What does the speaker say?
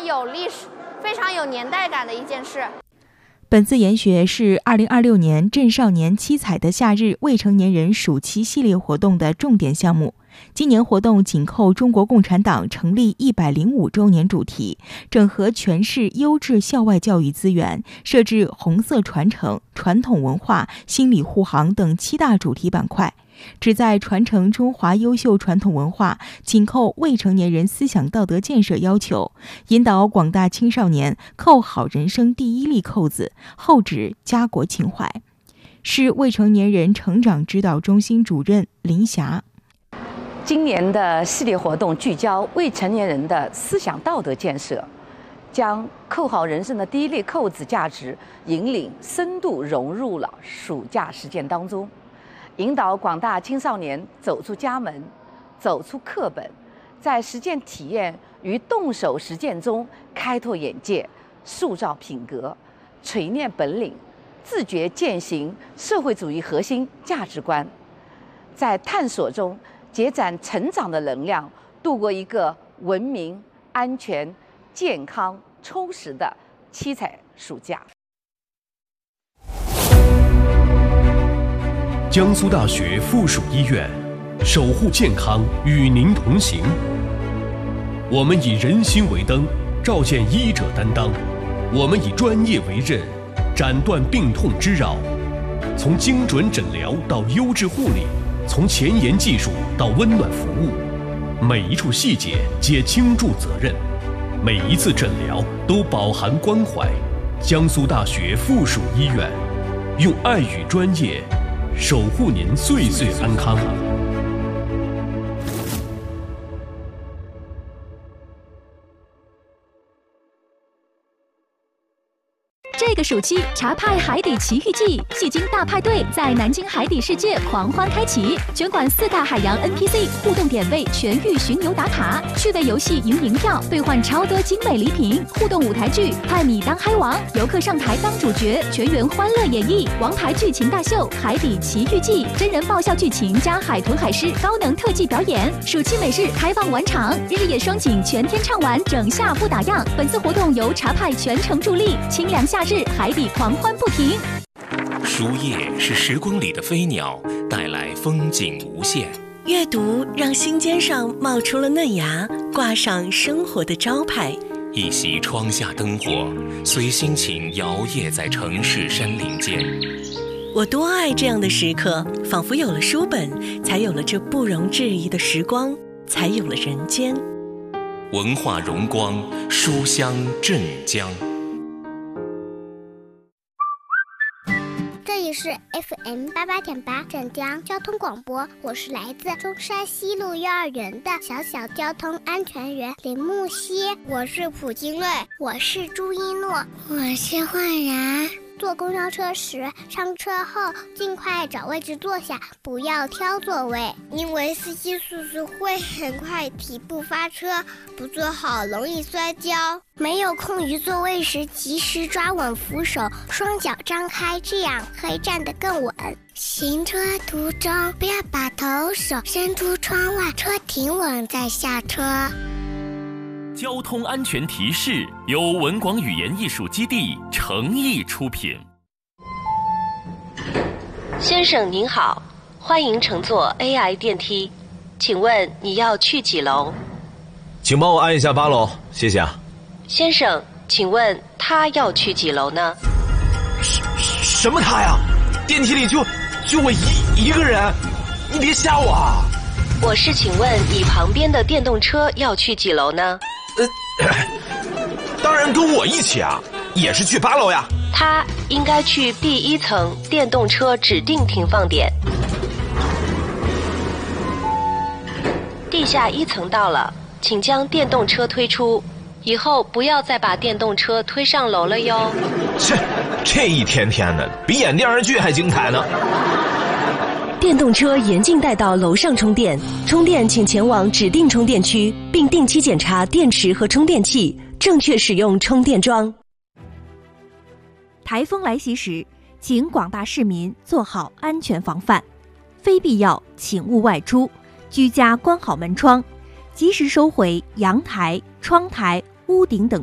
常有历史、非常有年代感的一件事。 本次研学是2026年镇少年七彩的夏日未成年人暑期系列活动的重点项目。今年活动紧扣中国共产党成立105周年主题，整合全市优质校外教育资源，设置红色传承、传统文化、心理护航等7大主题板块，旨在传承中华优秀传统文化，紧扣未成年人思想道德建设要求，引导广大青少年扣好人生第一粒扣子，厚植家国情怀。市未成年人成长指导中心主任林霞。 今年的系列活动聚焦未成年人的思想道德建设，将扣好人生的第一粒扣子价值引领深度融入了暑假实践当中，引导广大青少年走出家门，走出课本，在实践体验与动手实践中开拓眼界，塑造品格，锤炼本领，自觉践行社会主义核心价值观，在探索中积攒成长的能量，度过一个文明、安全、健康、充实的七彩暑假。 江苏大学附属医院，守护健康，与您同行。我们以人心为灯，照见医者担当；我们以专业为刃，斩断病痛之扰。从精准诊疗到优质护理，从前沿技术到温暖服务，每一处细节皆倾注责任，每一次诊疗都饱含关怀。江苏大学附属医院，用爱与专业守护您岁岁安康。 这个暑期，茶派海底奇遇记戏精大派对在南京海底世界狂欢开启，全馆4大海洋 NPC 互动点位全域巡游打卡，趣味游戏赢银票，兑换超多精美礼品，互动舞台剧派你当嗨王，游客上台当主角，全员欢乐演绎王牌剧情大秀《海底奇遇记》，真人爆笑剧情加海豚海狮高能特技表演，暑期美式开放晚场，日野双景全天唱完，整夏不打烊。本次活动由茶派全程助力，清凉夏日海底狂欢不停。 书页是时光里的飞鸟，带来风景无限。 阅读让心尖上冒出了嫩芽，挂上生活的招牌。 一袭窗下灯火，随心情摇曳在城市山林间。 我多爱这样的时刻，仿佛有了书本，才有了这不容置疑的时光，才有了人间。 文化荣光，书香镇江。 这里是 FM 88.8镇江交通广播，我是来自中山西路幼儿园的小交通安全员林木熙。 我是蒲金瑞， 我是朱一诺， 我是焕然。 坐公交车时，上车后尽快找位置坐下，不要挑座位， 因为司机叔叔会很快提步发车，不坐好容易摔跤。 没有空余座位时，及时抓稳扶手，双脚张开，这样可以站得更稳。 行车途中不要把头手伸出窗外，车停稳再下车。 交通安全提示由文广语言艺术基地诚意出品。 先生您好，欢迎乘坐 AI 电梯，请问你要去几楼？ 请帮我按一下8楼，谢谢啊。 先生，请问他要去几楼呢？ 什么他呀？电梯里就我一个人，你别吓我啊！ 我是请问你旁边的电动车要去几楼呢？ 当然跟我一起啊，也是去8楼呀。 他应该去第1层电动车指定停放点。地下1层到了，请将电动车推出，以后不要再把电动车推上楼了哟。 这一天天的，比演电视剧还精彩呢。 电动车严禁带到楼上充电，充电请前往指定充电区，并定期检查电池和充电器，正确使用充电桩。 台风来袭时，请广大市民做好安全防范，非必要请勿外出，居家关好门窗，及时收回阳台、窗台、屋顶等